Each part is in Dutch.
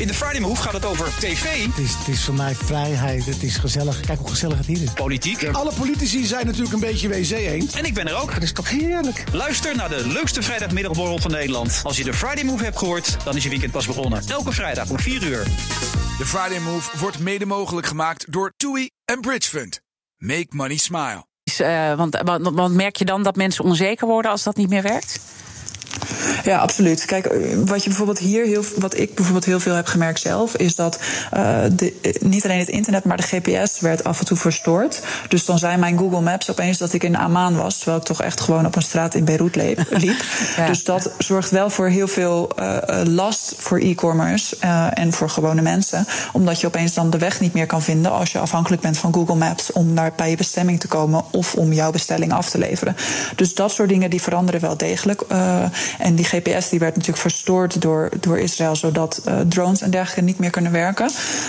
In de Friday Move gaat het over tv. Het is voor mij vrijheid, het is gezellig. Kijk hoe gezellig het hier is. Politiek. Alle politici zijn natuurlijk een beetje wc-eend. En ik ben er ook. Dat is toch heerlijk. Luister naar de leukste vrijdagmiddagborrel van Nederland. Als je de Friday Move hebt gehoord, dan is je weekend pas begonnen. Elke vrijdag om 4 uur. De Friday Move wordt mede mogelijk gemaakt door TUI en Bridge Fund. Make money smile. Want merk je dan dat mensen onzeker worden als dat niet meer werkt? Ja, absoluut. Kijk, wat ik bijvoorbeeld heel veel heb gemerkt zelf, is dat niet alleen het internet, maar de GPS werd af en toe verstoord. Dus dan zei mijn Google Maps opeens dat ik in Amman was, terwijl ik toch echt gewoon op een straat in Beirut liep. Ja. Dus dat zorgt wel voor heel veel last voor e-commerce en voor gewone mensen, omdat je opeens dan de weg niet meer kan vinden als je afhankelijk bent van Google Maps om bij je bestemming te komen of om jouw bestelling af te leveren. Dus dat soort dingen die veranderen wel degelijk. En die GPS die werd natuurlijk verstoord door Israël, zodat drones en dergelijke niet meer kunnen werken.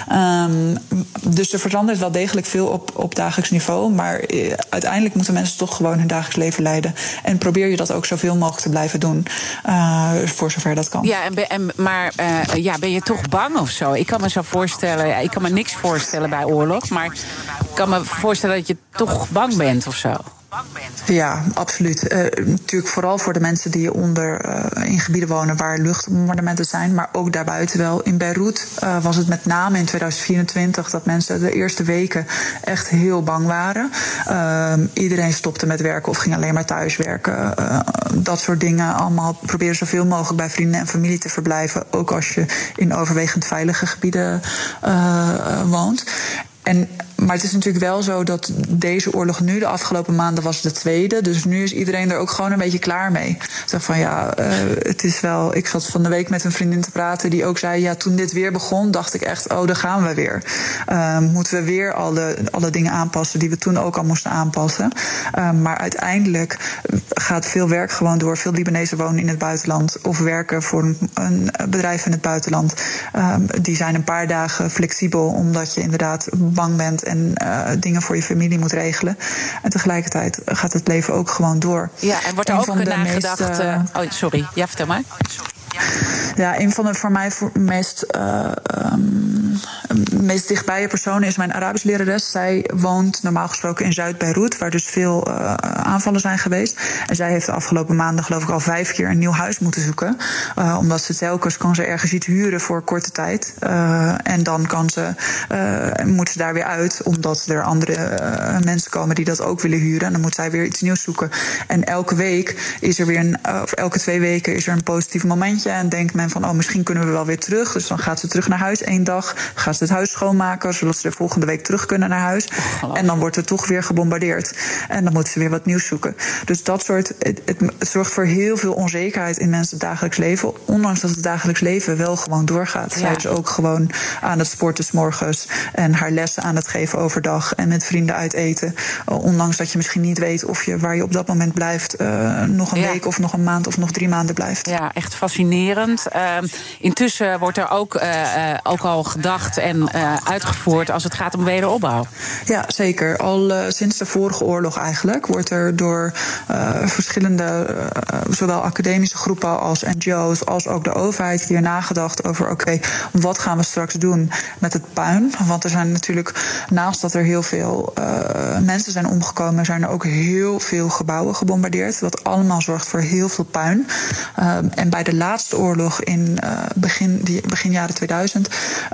Dus er verandert wel degelijk veel op dagelijks niveau. Maar uiteindelijk moeten mensen toch gewoon hun dagelijks leven leiden. En probeer je dat ook zoveel mogelijk te blijven doen, voor zover dat kan. Ja, maar ben je toch bang of zo? Ik kan me zo voorstellen, ik kan me niks voorstellen bij oorlog, maar ik kan me voorstellen dat je toch bang bent of zo. Ja, absoluut. Natuurlijk vooral voor de mensen die in gebieden wonen waar luchtbombardementen zijn, maar ook daarbuiten wel. In Beirut was het met name in 2024 dat mensen de eerste weken echt heel bang waren. Iedereen stopte met werken of ging alleen maar thuiswerken. Dat soort dingen allemaal. Proberen zoveel mogelijk bij vrienden en familie te verblijven, ook als je in overwegend veilige gebieden woont. Maar het is natuurlijk wel zo dat deze oorlog nu, de afgelopen maanden, was de tweede. Dus nu is iedereen er ook gewoon een beetje klaar mee. Zeg van het is wel. Ik zat van de week met een vriendin te praten die ook zei, ja, toen dit weer begon, dacht ik echt, daar gaan we weer. Moeten we weer alle dingen aanpassen die we toen ook al moesten aanpassen. Maar uiteindelijk gaat veel werk gewoon door. Veel Libanezen wonen in het buitenland of werken voor een bedrijf in het buitenland. Die zijn een paar dagen flexibel, omdat je inderdaad bang bent en dingen voor je familie moet regelen. En tegelijkertijd gaat het leven ook gewoon door. Ja, en wordt er ook nagedacht. Sorry, ja, vertel maar. Ja, een van de voor mij meest dichtbije personen is mijn Arabisch lerares. Zij woont normaal gesproken in Zuid-Beirut, waar dus veel aanvallen zijn geweest. En zij heeft de afgelopen maanden, geloof ik, al 5 keer een nieuw huis moeten zoeken. Omdat ze telkens kan ze ergens iets huren voor korte tijd. En dan moet ze daar weer uit, omdat er andere mensen komen die dat ook willen huren. En dan moet zij weer iets nieuws zoeken. En elke week is er weer elke 2 weken is er een positief momentje. En denkt men van, misschien kunnen we wel weer terug. Dus dan gaat ze terug naar huis 1 dag. Gaat ze het huis schoonmaken, zodat ze de volgende week terug kunnen naar huis. En dan wordt er toch weer gebombardeerd. En dan moeten ze weer wat nieuws zoeken. Dus dat soort, het zorgt voor heel veel onzekerheid in mensen dagelijks leven. Ondanks dat het dagelijks leven wel gewoon doorgaat. Ja. Zij is ook gewoon aan het sporten 's morgens. En haar lessen aan het geven overdag. En met vrienden uit eten. Ondanks dat je misschien niet weet waar je op dat moment blijft. Nog een week of nog een maand of nog 3 maanden blijft. Ja, echt fascinerend. Intussen wordt er ook al gedacht en uitgevoerd als het gaat om wederopbouw. Ja, zeker. Al sinds de vorige oorlog eigenlijk wordt er door verschillende, zowel academische groepen als NGO's, als ook de overheid hier nagedacht over wat gaan we straks doen met het puin? Want er zijn natuurlijk, naast dat er heel veel mensen zijn omgekomen, zijn er ook heel veel gebouwen gebombardeerd. Wat allemaal zorgt voor heel veel puin. En bij de laatste oorlog in begin jaren 2000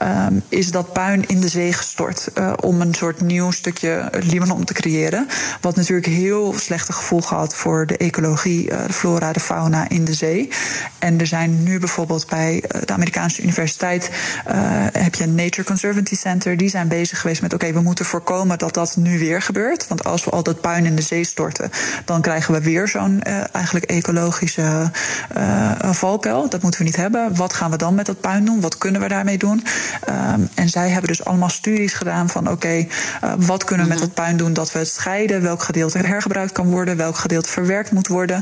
is dat puin in de zee gestort om een soort nieuw stukje Libanon te creëren. Wat natuurlijk heel slechte gevolgen had voor de ecologie, de flora, de fauna in de zee. En er zijn nu bijvoorbeeld bij de Amerikaanse universiteit heb je een Nature Conservancy Center. Die zijn bezig geweest met we moeten voorkomen dat dat nu weer gebeurt. Want als we al dat puin in de zee storten, dan krijgen we weer zo'n eigenlijk ecologische valkuil. Dat moeten we niet hebben. Wat gaan we dan met dat puin doen? Wat kunnen we daarmee doen? En zij hebben dus allemaal studies gedaan van wat kunnen we met dat puin doen dat we het scheiden? Welk gedeelte hergebruikt kan worden? Welk gedeelte verwerkt moet worden?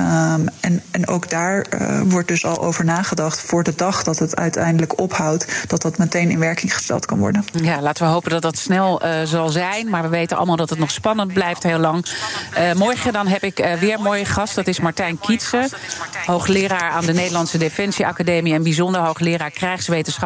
En ook daar wordt dus al over nagedacht voor de dag dat het uiteindelijk ophoudt, dat meteen in werking gesteld kan worden. Ja, laten we hopen dat dat snel zal zijn. Maar we weten allemaal dat het nog spannend blijft heel lang. Morgen dan heb ik weer een mooie gast. Dat is Martijn Kietsen, hoogleraar aan de Nederlandse Defensieacademie en bijzonder hoogleraar krijgswetenschap